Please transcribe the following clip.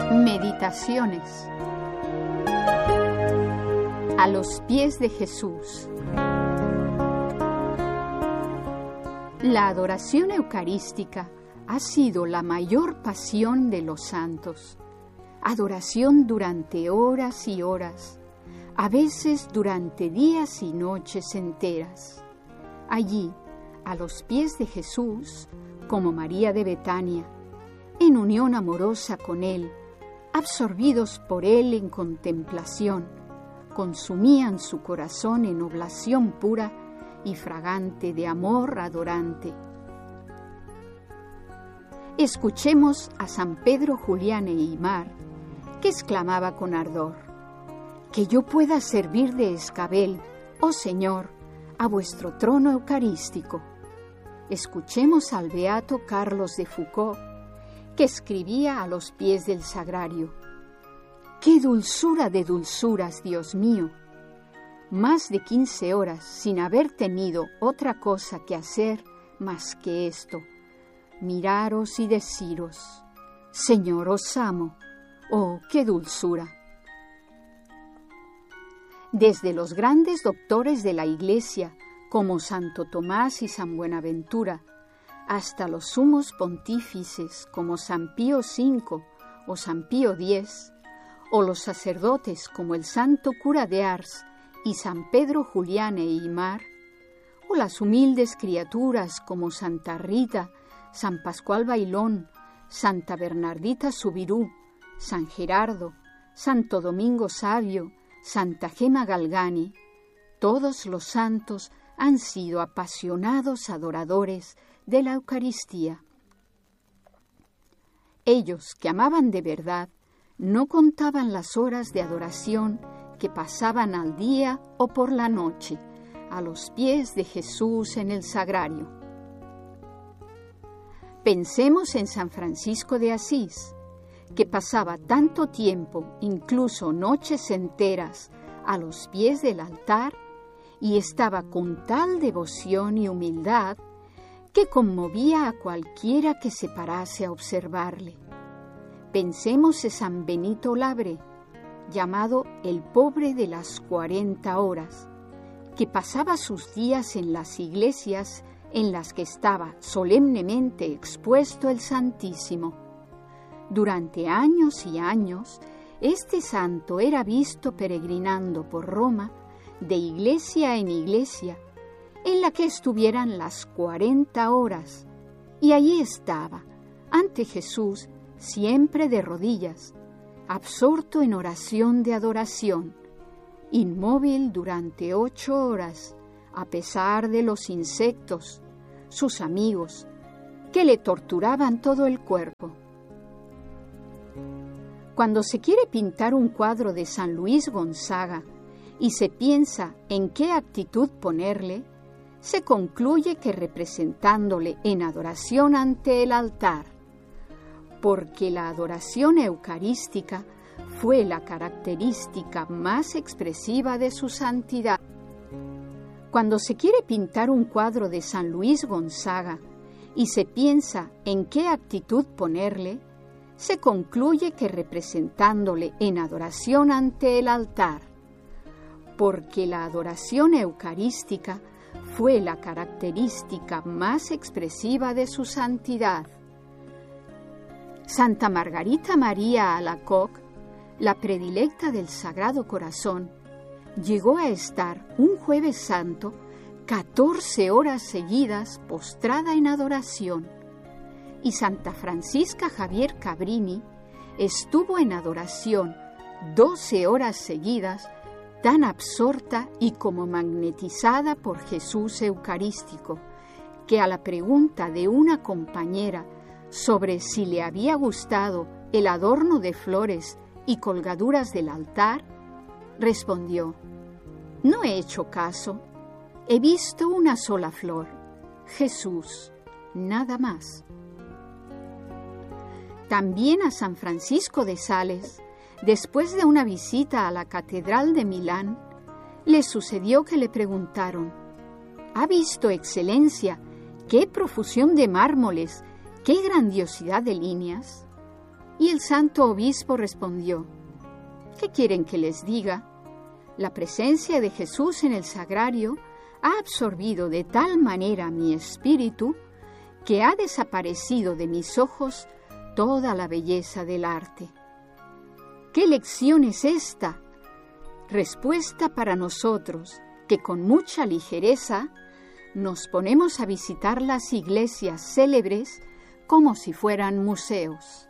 Meditaciones. A los pies de Jesús. La adoración eucarística ha sido la mayor pasión de los santos. Adoración durante horas y horas, a veces durante días y noches enteras. Allí, a los pies de Jesús, como María de Betania, en unión amorosa con Él, absorbidos por Él en contemplación, consumían su corazón en oblación pura y fragante de amor adorante. Escuchemos a San Pedro Julián Aymar, que exclamaba con ardor: «Que yo pueda servir de escabel, oh Señor, a vuestro trono eucarístico». Escuchemos al beato Carlos de Foucauld, que escribía a los pies del sagrario: «¡Qué dulzura de dulzuras, Dios mío! Más de 15 horas sin haber tenido otra cosa que hacer más que esto, miraros y deciros: Señor, os amo. ¡Oh, qué dulzura!». Desde los grandes doctores de la Iglesia, como Santo Tomás y San Buenaventura, hasta los sumos pontífices como San Pío V o San Pío X, o los sacerdotes como el Santo Cura de Ars y San Pedro Julián Aymar, o las humildes criaturas como Santa Rita, San Pascual Bailón, Santa Bernardita Subirú, San Gerardo, Santo Domingo Savio, Santa Gema Galgani, todos los santos han sido apasionados adoradores de la Eucaristía. Ellos, que amaban de verdad, no contaban las horas de adoración que pasaban al día o por la noche a los pies de Jesús en el sagrario. Pensemos en San Francisco de Asís, que pasaba tanto tiempo, incluso noches enteras, a los pies del altar y estaba con tal devoción y humildad que conmovía a cualquiera que se parase a observarle. Pensemos en San Benito Labre, llamado el pobre de las 40 horas, que pasaba sus días en las iglesias en las que estaba solemnemente expuesto el Santísimo. Durante años y años, este santo era visto peregrinando por Roma, de iglesia en iglesia, en la que estuvieran las 40 horas, y allí estaba, ante Jesús, siempre de rodillas, absorto en oración de adoración, inmóvil durante 8 horas, a pesar de los insectos, sus amigos, que le torturaban todo el cuerpo. Cuando se quiere pintar un cuadro de San Luis Gonzaga y se piensa en qué actitud ponerle, se concluye que representándole en adoración ante el altar, porque la adoración eucarística fue la característica más expresiva de su santidad. Cuando se quiere pintar un cuadro de San Luis Gonzaga y se piensa en qué actitud ponerle, se concluye que representándole en adoración ante el altar, porque la adoración eucarística fue la característica más expresiva de su santidad. Santa Margarita María Alacoque, la predilecta del Sagrado Corazón, llegó a estar un Jueves Santo 14 horas seguidas postrada en adoración, y Santa Francisca Javier Cabrini estuvo en adoración 12 horas seguidas, tan absorta y como magnetizada por Jesús Eucarístico, que a la pregunta de una compañera sobre si le había gustado el adorno de flores y colgaduras del altar, respondió: «No he hecho caso, he visto una sola flor, Jesús, nada más». También a San Francisco de Sales, después de una visita a la Catedral de Milán, le sucedió que le preguntaron: ¿Ha visto, Excelencia, qué profusión de mármoles, qué grandiosidad de líneas? Y el santo obispo respondió: ¿qué quieren que les diga? La presencia de Jesús en el sagrario ha absorbido de tal manera mi espíritu que ha desaparecido de mis ojos toda la belleza del arte. ¿Qué lección es esta? Respuesta para nosotros, que con mucha ligereza nos ponemos a visitar las iglesias célebres como si fueran museos.